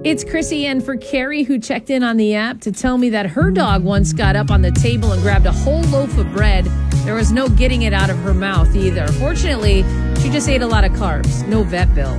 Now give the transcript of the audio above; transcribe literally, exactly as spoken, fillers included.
It's Chrissy, and for Carrie, who checked in on the app to tell me that her dog once got up on the table and grabbed a whole loaf of bread. There was no getting it out of her mouth either. Fortunately, she just ate a lot of carbs. No vet bill.